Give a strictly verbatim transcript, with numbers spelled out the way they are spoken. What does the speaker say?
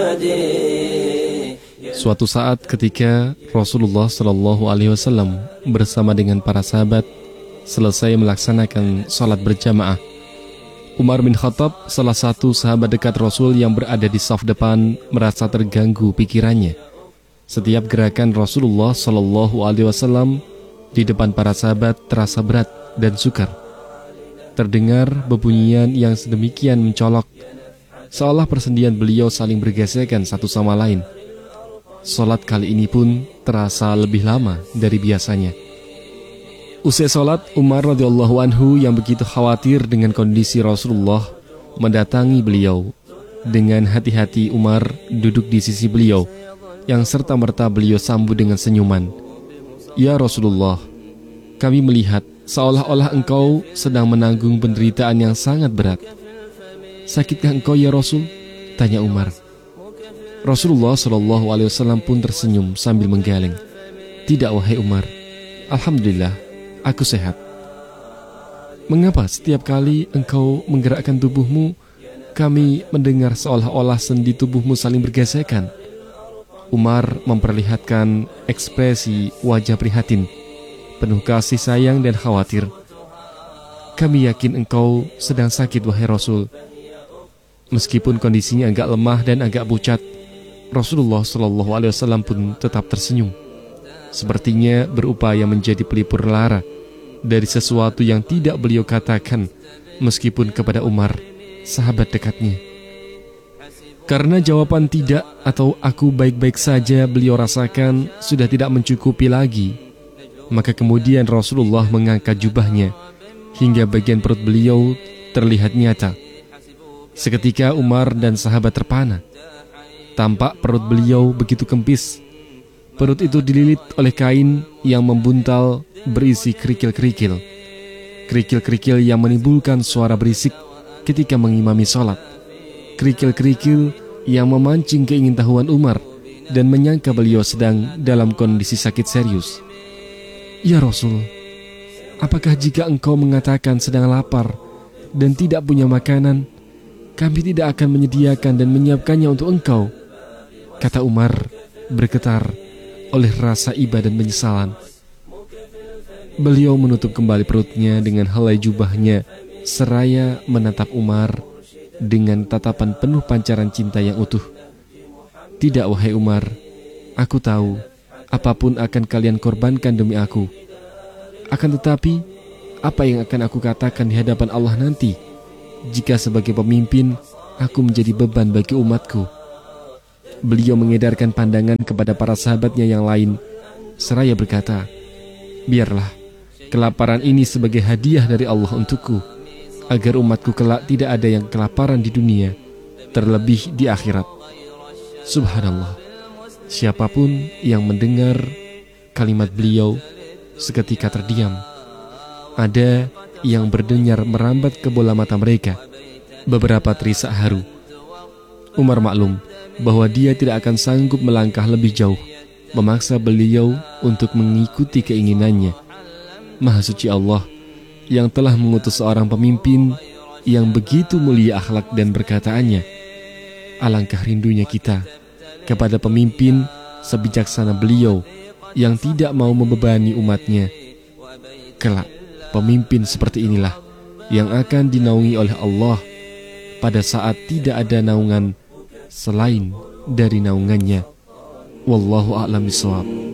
Suatu saat ketika Rasulullah Shallallahu Alaihi Wasallam bersama dengan para sahabat selesai melaksanakan sholat berjamaah, Umar bin Khattab, salah satu sahabat dekat Rasul yang berada di saf depan, merasa terganggu pikirannya. Setiap gerakan Rasulullah Shallallahu Alaihi Wasallam di depan para sahabat terasa berat dan sukar. Terdengar bebunyian yang sedemikian mencolok, seolah persendian beliau saling bergesekan satu sama lain. Salat kali ini pun terasa lebih lama dari biasanya. Usai salat, Umar radhiyallahu anhu yang begitu khawatir dengan kondisi Rasulullah mendatangi beliau. Dengan hati-hati Umar duduk di sisi beliau, yang serta-merta beliau sambut dengan senyuman. Ya Rasulullah, kami melihat seolah-olah engkau sedang menanggung penderitaan yang sangat berat. Sakitkah engkau ya Rasul? Tanya Umar. Rasulullah Shallallahu Alaihi Wasallam pun tersenyum sambil menggeleng. Tidak wahai Umar, alhamdulillah, aku sehat. Mengapa setiap kali engkau menggerakkan tubuhmu, kami mendengar seolah-olah sendi tubuhmu saling bergesekan? Umar memperlihatkan ekspresi wajah prihatin, penuh kasih sayang dan khawatir. Kami yakin engkau sedang sakit wahai Rasul. Meskipun kondisinya agak lemah dan agak pucat, Rasulullah Shallallahu Alaihi Wasallam pun tetap tersenyum, sepertinya berupaya menjadi pelipur lara dari sesuatu yang tidak beliau katakan, meskipun kepada Umar, sahabat dekatnya. Karena jawaban tidak atau aku baik-baik saja beliau rasakan sudah tidak mencukupi lagi, maka kemudian Rasulullah mengangkat jubahnya hingga bagian perut beliau terlihat nyata. Seketika Umar dan sahabat terpana. Tampak perut beliau begitu kempis. Perut itu dililit oleh kain yang membuntal berisi kerikil-kerikil. Kerikil-kerikil yang menimbulkan suara berisik ketika mengimami sholat. Kerikil-kerikil yang memancing keingintahuan Umar dan menyangka beliau sedang dalam kondisi sakit serius. Ya Rasul, apakah jika engkau mengatakan sedang lapar dan tidak punya makanan, kami tidak akan menyediakan dan menyiapkannya untuk engkau? Kata Umar bergetar oleh rasa iba dan penyesalan. Beliau menutup kembali perutnya dengan helai jubahnya seraya menatap Umar dengan tatapan penuh pancaran cinta yang utuh. Tidak wahai Umar, aku tahu apapun akan kalian korbankan demi aku. Akan tetapi, apa yang akan aku katakan di hadapan Allah nanti jika sebagai pemimpin aku menjadi beban bagi umatku? Beliau mengedarkan pandangan kepada para sahabatnya yang lain, seraya berkata, biarlah kelaparan ini sebagai hadiah dari Allah untukku, agar umatku kelak tidak ada yang kelaparan di dunia, terlebih di akhirat. Subhanallah, siapapun yang mendengar kalimat beliau seketika terdiam. Ada yang berdenyar merambat ke bola mata mereka. Beberapa terisak haru. Umar maklum bahwa dia tidak akan sanggup melangkah lebih jauh, memaksa beliau untuk mengikuti keinginannya. Maha suci Allah yang telah mengutus seorang pemimpin yang begitu mulia akhlak dan perkataannya. Alangkah rindunya kita kepada pemimpin sebijaksana beliau yang tidak mau membebani umatnya. Kelak, pemimpin seperti inilah yang akan dinaungi oleh Allah pada saat tidak ada naungan selain dari naungannya. Wallahu a'lam bishawab.